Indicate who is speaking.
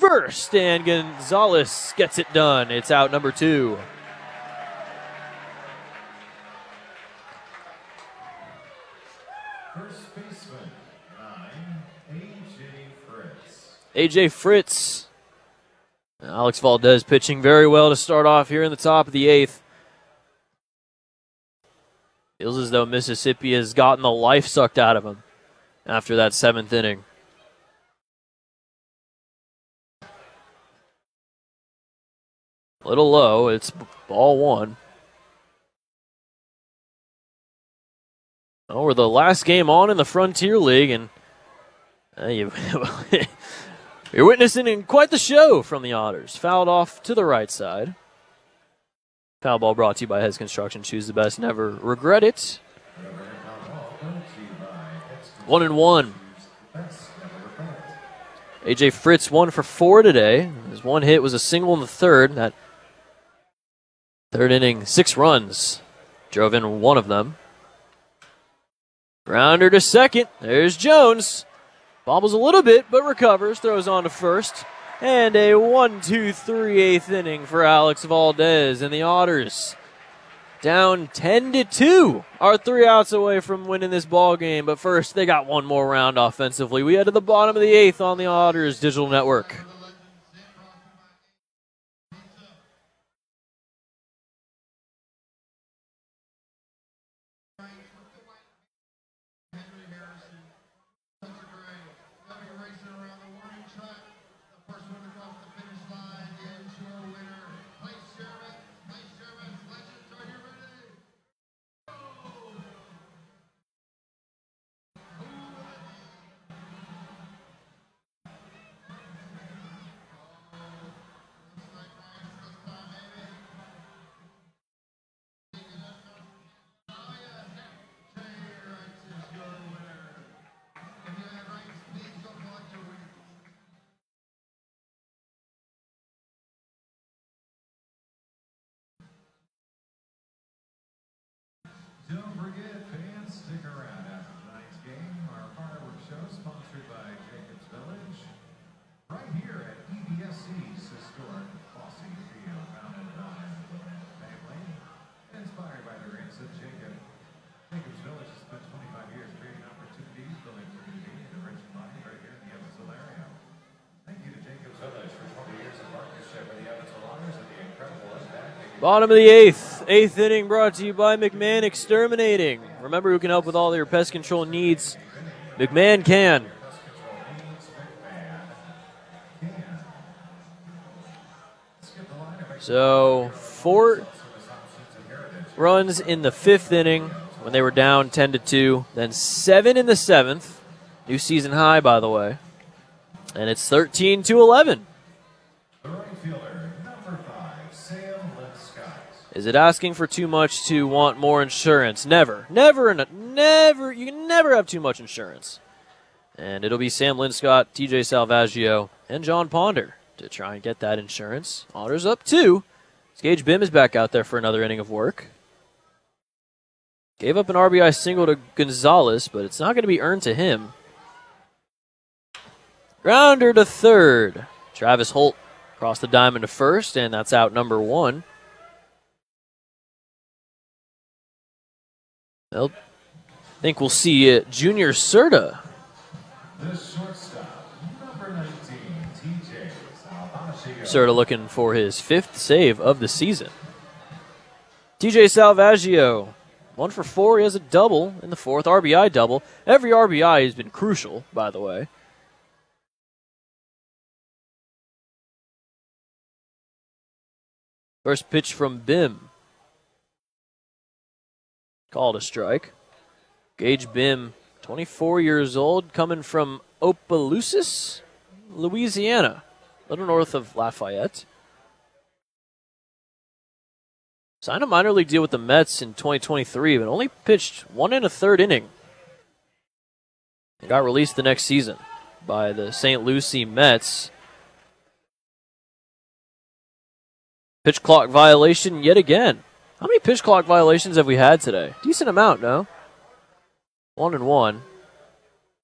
Speaker 1: first, and Gonzalez gets it done. It's out number 2.
Speaker 2: First baseman, 9, A.J. Fritz.
Speaker 1: A.J. Fritz. Alex Valdez pitching very well to start off here in the top of the 8th. Feels as though Mississippi has gotten the life sucked out of him after that 7th inning. A little low. It's ball 1. Oh, we're the last game on in the Frontier League, and you're witnessing quite the show from the Otters. Fouled off to the right side. Foul ball brought to you by Hes Construction. Choose the best, never regret it. 1-1. A.J. Fritz 1 for 4 today. His one hit was a single in the 3rd. That 3rd inning, 6 runs. Drove in one of them. Grounder to second. There's Jones. Bobbles a little bit, but recovers. Throws on to first. And a 1-2-3 8th inning for Alex Valdez. And the Otters down 10-2 are 3 outs away from winning this ball game. But first, they got one more round offensively. We head to the bottom of the 8th on the Otters Digital Network.
Speaker 2: Don't forget, fans, stick around after tonight's game. Our fireworks show sponsored by Jacobs Village. Right here at EBSC's historic Fossey Field, founded by family, inspired by the roots of Jacob. Jacobs Village has spent 25 years creating opportunities, building community, and enriching life right here in the Evansville area. Thank you to Jacobs Village for 20 years of partnership with the Evansville Otters and the incredible impact.
Speaker 1: Bottom of the 8th. 8th inning brought to you by McMahon Exterminating. Remember who can help with all your pest control needs. McMahon can. So 4 runs in the 5th inning when they were down 10-2. Then 7 in the 7th. New season high, by the way. And it's 13-11. Is it asking for too much to want more insurance? Never. Never. You can never have too much insurance. And it'll be Sam Linscott, TJ Salvaggio, and John Ponder to try and get that insurance. Otters up 2. Gage Bim is back out there for another inning of work. Gave up an RBI single to Gonzalez, but it's not going to be earned to him. Grounder to 3rd. Travis Holt across the diamond to 1st, and that's out number 1. I think we'll see Junior Serta. Serta looking for his 5th save of the season. TJ Salvaggio, 1 for 4. He has a double in the 4th, RBI double. Every RBI has been crucial, by the way. First pitch from Bim. Called a strike. Gage Bim, 24 years old, coming from Opelousas, Louisiana, a little north of Lafayette. Signed a minor league deal with the Mets in 2023, but only pitched 1 1/3 inning. And got released the next season by the St. Lucie Mets. Pitch clock violation yet again. How many pitch clock violations have we had today? Decent amount, no? 1-1.